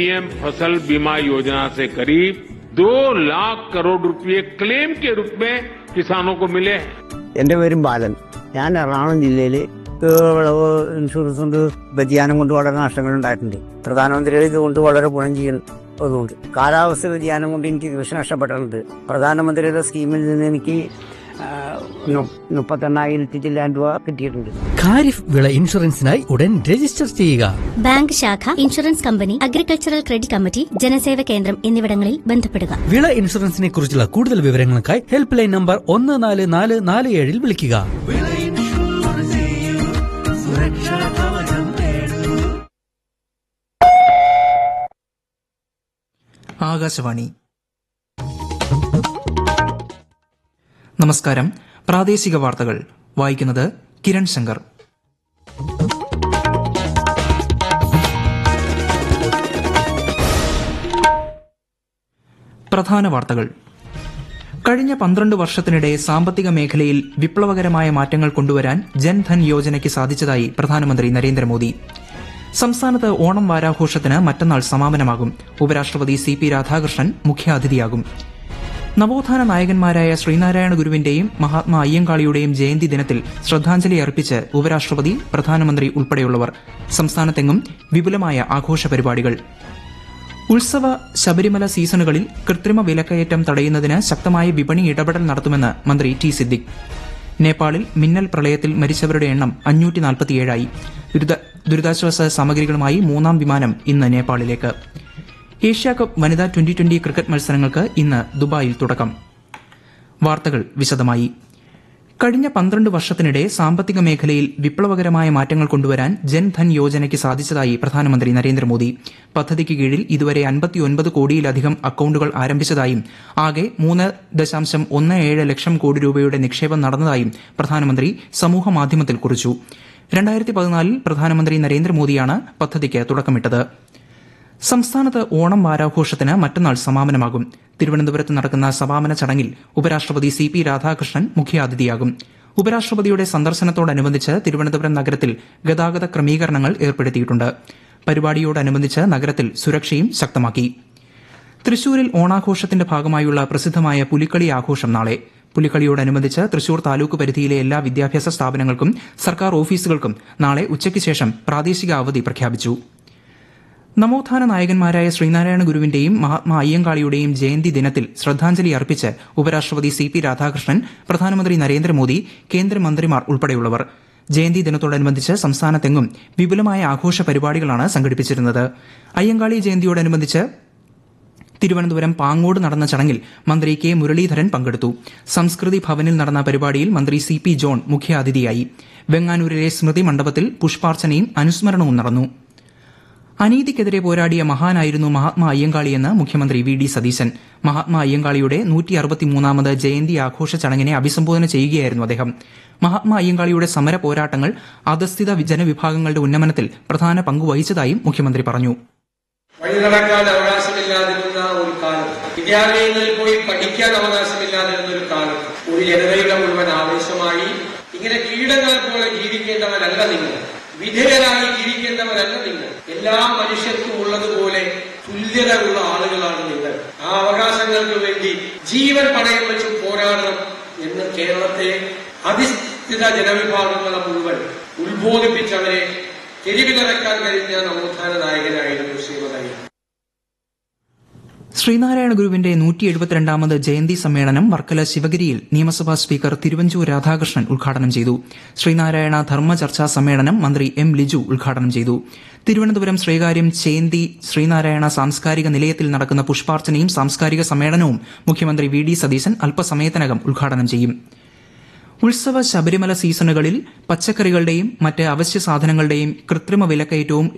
PM फसल बीमा योजना से करीब 2 लाख करोड़ रुपए क्लेम के रूप में किसानों को मिले हैं. എന്റെ പേരും ബാലൻ. ഞാൻ എറണാകുളം ജില്ലയിൽ വിളവ് ഇൻഷുറൻസ് കൊണ്ട് വ്യതിയാനം കൊണ്ട് വളരെ നഷ്ടങ്ങൾ ഉണ്ടായിട്ടുണ്ട്. പ്രധാനമന്ത്രിയുടെ ഇതുകൊണ്ട് വളരെ ഗുണം ചെയ്യുന്നതുകൊണ്ട് കാലാവസ്ഥ വ്യതിയാനം കൊണ്ട് എനിക്ക് കൃഷി നഷ്ടപ്പെട്ടിട്ടുണ്ട്. പ്രധാനമന്ത്രിയുടെ സ്കീമിൽ നിന്ന് എനിക്ക് 38,000 ചില്ലാൻ രൂപ കിട്ടിയിട്ടുണ്ട്. ഖാരിഫ് വിള ഇൻഷുറൻസിനായി ഉടൻ രജിസ്റ്റർ ചെയ്യുക. ബാങ്ക് ശാഖ, insurance company, agricultural credit committee, ജനസേവ കേന്ദ്രം എന്നിവിടങ്ങളിൽ ബന്ധപ്പെടുക. വിള ഇൻഷുറൻസിനെ കുറിച്ചുള്ള കൂടുതൽ വിവരങ്ങൾക്കായി ഹെൽപ്പ് ലൈൻ നമ്പർ 14447 വിളിക്കുക. ആകാശവാണി. നമസ്കാരം. പ്രാദേശിക വാർത്തകൾ വായിക്കുന്നത് കിരൺ ശങ്കർ. പ്രധാന വാർത്തകൾ. കഴിഞ്ഞ 12 വർഷത്തിനിടെ സാമ്പത്തിക മേഖലയിൽ വിപ്ലവകരമായ മാറ്റങ്ങൾ കൊണ്ടുവരാൻ ജൻധൻ യോജനയ്ക്ക് സാധിച്ചതായി പ്രധാനമന്ത്രി നരേന്ദ്രമോദി. സംസ്ഥാനത്ത് ഓണം വാരാഘോഷത്തിന് മറ്റന്നാൾ സമാപനമാകും. ഉപരാഷ്ട്രപതി CP രാധാകൃഷ്ണൻ മുഖ്യാതിഥിയാകും. നവോത്ഥാന നായകന്മാരായ ശ്രീനാരായണ ഗുരുവിന്റെയും മഹാത്മാ അയ്യങ്കാളിയുടെയും ജയന്തി ദിനത്തിൽ ശ്രദ്ധാഞ്ജലി അർപ്പിച്ച് ഉപരാഷ്ട്രപതി, പ്രധാനമന്ത്രി ഉൾപ്പെടെയുള്ളവർ. സംസ്ഥാനത്തെങ്ങും വിപുലമായ ആഘോഷ പരിപാടികൾ. ഉത്സവ ശബരിമല സീസണുകളിൽ കൃത്രിമ വിലക്കയറ്റം തടയുന്നതിന് ശക്തമായ വിപണി ഇടപെടൽ നടത്തുമെന്ന് മന്ത്രി ടി സിദ്ദിഖ്. നേപ്പാളിൽ മിന്നൽ പ്രളയത്തിൽ മരിച്ചവരുടെ എണ്ണം 547 ദുരിതാശ്വാസ സാമഗ്രികളുമായി 3ാം വിമാനം ഇന്ന് നേപ്പാളിലേക്ക്. ഏഷ്യാകപ്പ് വനിതാ ട്വന്റി ക്രിക്കറ്റ് മത്സരങ്ങൾക്ക് ഇന്ന് ദുബായിൽ തുടക്കം. വാർത്തകൾ വിശദമായി. കഴിഞ്ഞ 12 വർഷത്തിനിടെ സാമ്പത്തിക മേഖലയിൽ വിപ്ലവകരമായ മാറ്റങ്ങൾ കൊണ്ടുവരാൻ ജൻധൻ യോജനയ്ക്ക് സാധിച്ചതായി പ്രധാനമന്ത്രി നരേന്ദ്രമോദി. പദ്ധതിക്ക് കീഴിൽ ഇതുവരെ 59 കോടിയിലധികം അക്കൌണ്ടുകൾ ആരംഭിച്ചതായും ആകെ 3.17 ലക്ഷം കോടി രൂപയുടെ നിക്ഷേപം നടന്നതായും പ്രധാനമന്ത്രി സമൂഹമാധ്യമത്തിൽ കുറിച്ചു. 2014 പ്രധാനമന്ത്രി നരേന്ദ്രമോദിയാണ് പദ്ധതിക്ക് തുടക്കമിട്ടത്. സംസ്ഥാനത്ത് ഓണം വാരാഘോഷത്തിന് മറ്റന്നാൾ സമാപനമാകും. തിരുവനന്തപുരത്ത് നടക്കുന്ന സമാപന ചടങ്ങിൽ ഉപരാഷ്ട്രപതി CP രാധാകൃഷ്ണൻ മുഖ്യാതിഥിയാകും. ഉപരാഷ്ട്രപതിയുടെ സന്ദർശനത്തോടനുബന്ധിച്ച് തിരുവനന്തപുരം നഗരത്തിൽ ഗതാഗത ക്രമീകരണങ്ങൾ ഏർപ്പെടുത്തിയിട്ടുണ്ട്. പരിപാടിയോടനുബന്ധിച്ച് നഗരത്തിൽ സുരക്ഷയും ശക്തമാക്കി. തൃശൂരിൽ ഓണാഘോഷത്തിന്റെ ഭാഗമായുള്ള പ്രസിദ്ധമായ പുലിക്കളി ആഘോഷം നാളെ. പുലിക്കളിയോടനുബന്ധിച്ച് തൃശൂർ താലൂക്ക് പരിധിയിലെ എല്ലാ വിദ്യാഭ്യാസ സ്ഥാപനങ്ങൾക്കും സർക്കാർ ഓഫീസുകൾക്കും നാളെ ഉച്ചയ്ക്ക് ശേഷം പ്രാദേശിക അവധി പ്രഖ്യാപിച്ചു. നവോത്ഥാന നായകന്മാരായ ശ്രീനാരായണ ഗുരുവിന്റെയും മഹാത്മാ അയ്യങ്കാളിയുടെയും ജയന്തി ദിനത്തിൽ ശ്രദ്ധാഞ്ജലി അർപ്പിച്ച് ഉപരാഷ്ട്രപതി CP രാധാകൃഷ്ണൻ, പ്രധാനമന്ത്രി നരേന്ദ്രമോദി, കേന്ദ്രമന്ത്രിമാർ ഉൾപ്പെടെയുള്ളവർ. ജയന്തി ദിനത്തോടനുബന്ധിച്ച് സംസ്ഥാനത്തെങ്ങും വിപുലമായ ആഘോഷ പരിപാടികളാണ് സംഘടിപ്പിച്ചിരുന്നത്. അയ്യങ്കാളി ജയന്തിയോടനുബന്ധിച്ച് തിരുവനന്തപുരം പാങ്ങോട് നടന്ന ചടങ്ങിൽ മന്ത്രി K മുരളീധരൻ പങ്കെടുത്തു. സംസ്കൃതി ഭവനിൽ നടന്ന പരിപാടിയിൽ മന്ത്രി CP ജോൺ മുഖ്യാതിഥിയായി. വെങ്ങാനൂരിലെ സ്മൃതി മണ്ഡപത്തിൽ പുഷ്പാർച്ചനയും അനുസ്മരണവും നടന്നു. അനീതിക്കെതിരെ പോരാടിയ മഹാനായിരുന്നു മഹാത്മാ അയ്യങ്കാളിയെന്ന് മുഖ്യമന്ത്രി VD സതീശൻ. മഹാത്മാ അയ്യങ്കാളിയുടെ 163ാമത് ജയന്തി ആഘോഷ ചടങ്ങിനെ അഭിസംബോധന ചെയ്യുകയായിരുന്നു അദ്ദേഹം. മഹാത്മാ അയ്യങ്കാളിയുടെ സമര പോരാട്ടങ്ങൾ അധസ്ഥിത ജനവിഭാഗങ്ങളുടെ ഉന്നമനത്തിൽ പ്രധാന പങ്കുവഹിച്ചതായും മുഖ്യമന്ത്രി പറഞ്ഞു. വഴി നടക്കാൻ അവകാശമില്ലാതിരുന്ന ഒരു കാലം, വിദ്യാലയങ്ങളിൽ പോയി പഠിക്കാൻ അവകാശമില്ലാതിരുന്ന ഒരു കാലം, ഒരു ജനതയുടെ മുഴുവൻ ആവേശമായി ഇങ്ങനെ കീടങ്ങൾ പോലെ ജീവിക്കേണ്ടവരല്ല നിങ്ങൾ, വിധേയരായി ജീവിക്കേണ്ടവരല്ല നിങ്ങൾ, എല്ലാ മനുഷ്യർക്കും ഉള്ളതുപോലെ തുല്യത ഉള്ള ആളുകളാണ് നിങ്ങൾ. ആ അവകാശങ്ങൾക്ക് വേണ്ടി ജീവൻ പണയം വെച്ച് പോരാടണം എന്ന് കേരളത്തെ അധിഷ്ഠിത ജനവിഭാഗങ്ങളെ മുഴുവൻ ഉത്ബോധിപ്പിച്ചവരെ തെരുവിലിറക്കാൻ കഴിഞ്ഞ നവോത്ഥാന നായകനായിരുന്നു ശ്രീമതി. ശ്രീനാരായണ ഗുരുവിന്റെ 172ാമത് ജയന്തി സമ്മേളനം വർക്കല ശിവഗിരിയിൽ നിയമസഭാ സ്പീക്കർ തിരുവഞ്ചൂർ രാധാകൃഷ്ണൻ ഉദ്ഘാടനം ചെയ്തു. ശ്രീനാരായണ ധർമ്മ ചർച്ചാ സമ്മേളനം മന്ത്രി M ലിജു ഉദ്ഘാടനം ചെയ്തു. തിരുവനന്തപുരം ശ്രീകാര്യം ചേന്തി ശ്രീനാരായണ സാംസ്കാരിക നിലയത്തിൽ നടക്കുന്ന പുഷ്പാർച്ചനയും സാംസ്കാരിക സമ്മേളനവും മുഖ്യമന്ത്രി VD സതീശൻ അല്പസമയത്തിനകം ഉദ്ഘാടനം ചെയ്യും. ഉത്സവ ശബരിമല സീസണുകളിൽ പച്ചക്കറികളുടെയും മറ്റ് അവശ്യ സാധനങ്ങളുടെയും കൃത്രിമ വിലക്കയറ്റവും